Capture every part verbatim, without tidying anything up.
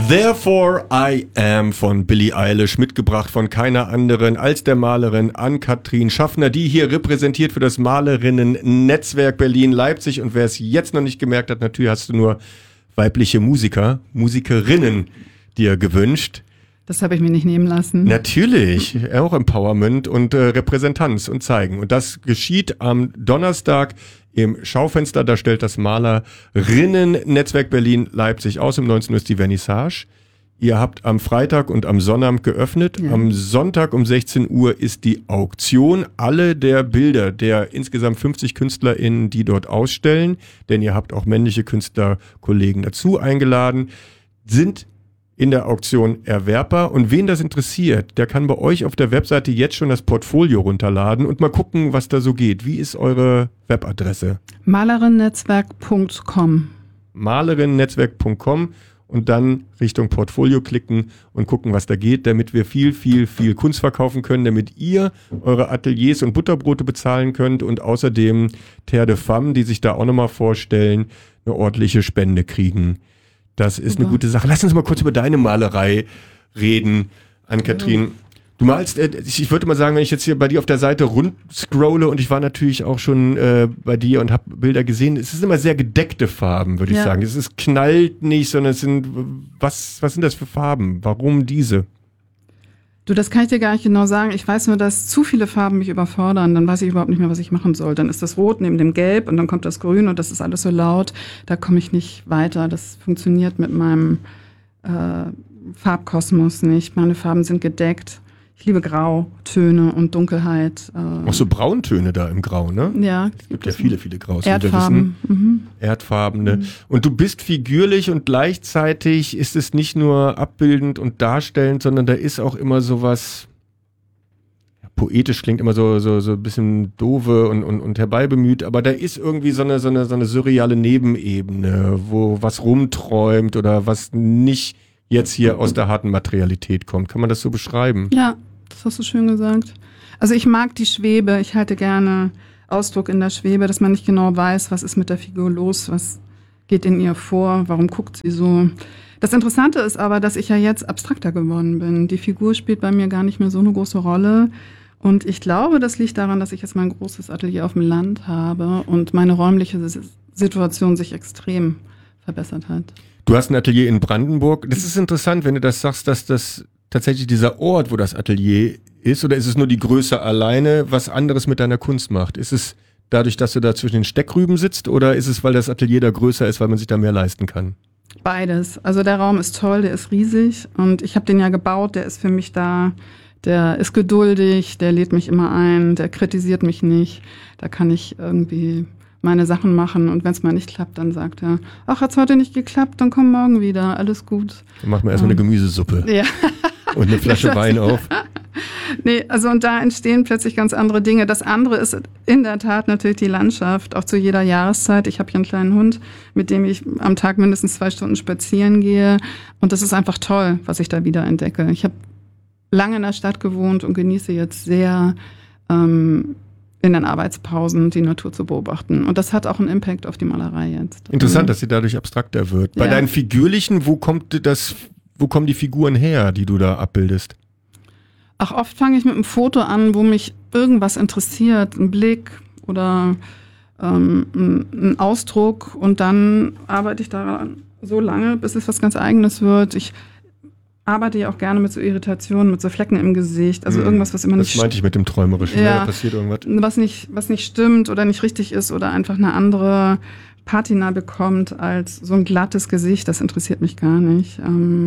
Therefore I Am von Billie Eilish, mitgebracht von keiner anderen als der Malerin Ann-Kathrin Schaffner, die hier repräsentiert für das Malerinnen-Netzwerk Berlin-Leipzig. Und wer es jetzt noch nicht gemerkt hat, natürlich hast du nur weibliche Musiker, Musikerinnen dir gewünscht. Das habe ich mir nicht nehmen lassen. Natürlich, auch Empowerment und äh, Repräsentanz und zeigen. Und das geschieht am Donnerstag im Schaufenster. Da stellt das Malerinnen-Netzwerk Berlin-Leipzig aus. Um neunzehn Uhr ist die Vernissage. Ihr habt am Freitag und am Sonnabend geöffnet. Ja. Am Sonntag um sechzehn Uhr ist die Auktion. Alle der Bilder der insgesamt fünfzig KünstlerInnen, die dort ausstellen, denn ihr habt auch männliche Künstlerkollegen dazu eingeladen, sind in der Auktion erwerbbar. Und wen das interessiert, der kann bei euch auf der Webseite jetzt schon das Portfolio runterladen und mal gucken, was da so geht. Wie ist eure Webadresse? malerinnennetzwerk punkt com malerinnennetzwerk punkt com und dann Richtung Portfolio klicken und gucken, was da geht, damit wir viel, viel, viel Kunst verkaufen können, damit ihr eure Ateliers und Butterbrote bezahlen könnt und außerdem Terre de Femme, die sich da auch nochmal vorstellen, eine ordentliche Spende kriegen. Das ist Super. Eine gute Sache. Lass uns mal kurz über deine Malerei reden, Ann-Kathrin. Du malst, äh, ich würde mal sagen, wenn ich jetzt hier bei dir auf der Seite rund scrolle, und ich war natürlich auch schon äh, bei dir und habe Bilder gesehen, es ist immer sehr gedeckte Farben, würde ich ja. sagen. Es ist knallt nicht, sondern es sind, was, was sind das für Farben? Warum diese? Du, das kann ich dir gar nicht genau sagen. Ich weiß nur, dass zu viele Farben mich überfordern. Dann weiß ich überhaupt nicht mehr, was ich machen soll. Dann ist das Rot neben dem Gelb und dann kommt das Grün und das ist alles so laut. Da komme ich nicht weiter. Das funktioniert mit meinem äh, Farbkosmos nicht. Meine Farben sind gedeckt. Ich liebe Grautöne und Dunkelheit. Äh. Auch so Brauntöne da im Grau, ne? Ja. Es gibt ja viele, viele Graus. Erdfarben. Mhm. Erdfarbene. Mhm. Und du bist figürlich und gleichzeitig ist es nicht nur abbildend und darstellend, sondern da ist auch immer sowas, ja, poetisch klingt immer so, so, so ein bisschen doofe und, und, und herbeibemüht, aber da ist irgendwie so eine, so eine, so eine surreale Nebenebene, wo was rumträumt oder was nicht jetzt hier aus der harten Materialität kommt. Kann man das so beschreiben? Ja, das hast du schön gesagt. Also ich mag die Schwebe. Ich halte gerne Ausdruck in der Schwebe, dass man nicht genau weiß, was ist mit der Figur los, was geht in ihr vor, warum guckt sie so. Das Interessante ist aber, dass ich ja jetzt abstrakter geworden bin. Die Figur spielt bei mir gar nicht mehr so eine große Rolle. Und ich glaube, das liegt daran, dass ich jetzt mein großes Atelier auf dem Land habe und meine räumliche Situation sich extrem verbessert hat. Du hast ein Atelier in Brandenburg. Das ist interessant, wenn du das sagst, dass das tatsächlich dieser Ort, wo das Atelier ist, oder ist es nur die Größe alleine, was anderes mit deiner Kunst macht? Ist es dadurch, dass du da zwischen den Steckrüben sitzt, oder ist es, weil das Atelier da größer ist, weil man sich da mehr leisten kann? Beides. Also der Raum ist toll, der ist riesig und ich habe den ja gebaut, der ist für mich da, der ist geduldig, der lädt mich immer ein, der kritisiert mich nicht, da kann ich irgendwie meine Sachen machen und wenn es mal nicht klappt, dann sagt er, ach, hat's heute nicht geklappt, dann komm morgen wieder, alles gut. Dann machen wir erstmal ähm, eine Gemüsesuppe. Ja. Und eine Flasche Wein auf. Nee, also und da entstehen plötzlich ganz andere Dinge. Das andere ist in der Tat natürlich die Landschaft, auch zu jeder Jahreszeit. Ich habe hier einen kleinen Hund, mit dem ich am Tag mindestens zwei Stunden spazieren gehe und das ist einfach toll, was ich da wieder entdecke. Ich habe lange in der Stadt gewohnt und genieße jetzt sehr ähm, in den Arbeitspausen die Natur zu beobachten. Und das hat auch einen Impact auf die Malerei jetzt. Interessant, mhm. dass sie dadurch abstrakter wird. Bei ja. deinen figürlichen, wo kommt das, wo kommen die Figuren her, die du da abbildest? Ach, oft fange ich mit einem Foto an, wo mich irgendwas interessiert, ein Blick oder ähm, ein, ein Ausdruck und dann arbeite ich daran so lange, bis es was ganz Eigenes wird. Ich arbeite ja auch gerne mit so Irritationen, mit so Flecken im Gesicht, also irgendwas, was immer das nicht... Das meinte ich mit dem Träumerischen, ja, da passiert irgendwas. Was nicht, was nicht stimmt oder nicht richtig ist oder einfach eine andere Patina bekommt als so ein glattes Gesicht, das interessiert mich gar nicht.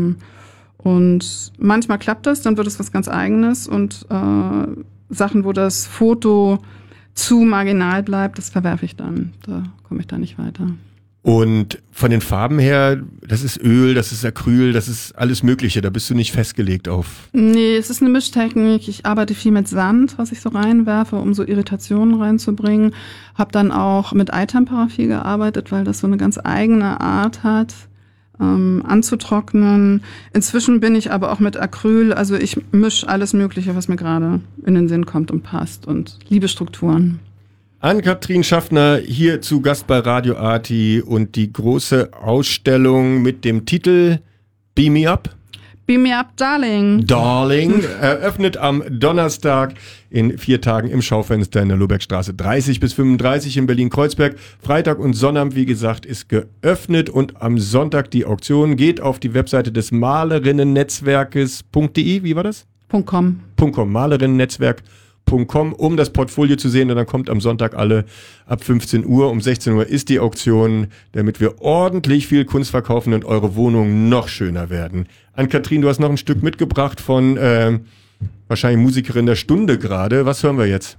Und manchmal klappt das, dann wird es was ganz Eigenes und äh, Sachen, wo das Foto zu marginal bleibt, das verwerfe ich dann, da komme ich da nicht weiter. Und von den Farben her, das ist Öl, das ist Acryl, das ist alles Mögliche, da bist du nicht festgelegt auf. Nee, es ist eine Mischtechnik. Ich arbeite viel mit Sand, was ich so reinwerfe, um so Irritationen reinzubringen. Hab dann auch mit Eitempera viel gearbeitet, weil das so eine ganz eigene Art hat, ähm, anzutrocknen. Inzwischen bin ich aber auch mit Acryl, also ich mische alles Mögliche, was mir gerade in den Sinn kommt und passt und liebe Strukturen. Ann-Kathrin Schaffner hier zu Gast bei Radio Arti und die große Ausstellung mit dem Titel Beam Me Up. Beam Me Up, Darling. Darling eröffnet am Donnerstag in vier Tagen im Schaufenster in der Lohbergstraße dreißig bis fünfunddreißig in Berlin-Kreuzberg. Freitag und Sonnabend, wie gesagt, ist geöffnet und am Sonntag die Auktion. Geht auf die Webseite des Malerinnennetzwerkes.de, wie war das? .com. .com, Malerinnennetzwerk. Com, um das Portfolio zu sehen, und dann kommt am Sonntag alle ab fünfzehn Uhr. Um sechzehn Uhr ist die Auktion, damit wir ordentlich viel Kunst verkaufen und eure Wohnungen noch schöner werden. Ann-Kathrin, du hast noch ein Stück mitgebracht von äh, wahrscheinlich Musikerin der Stunde gerade. Was hören wir jetzt?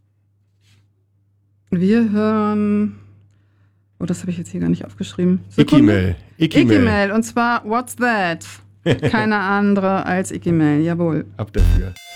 Wir hören... Oh, das habe ich jetzt hier gar nicht aufgeschrieben. Ikimel. Ikimel, und zwar What's That? Keine andere als Ikimel, jawohl. Ab dafür.